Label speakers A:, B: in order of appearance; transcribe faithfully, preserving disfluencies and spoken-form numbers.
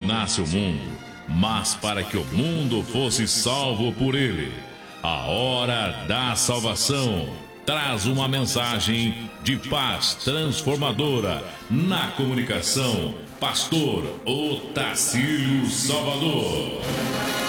A: dominasse o mundo, mas para que o mundo fosse salvo por ele. A hora da salvação traz uma mensagem de paz transformadora na comunicação. Pastor Otacílio Salvador.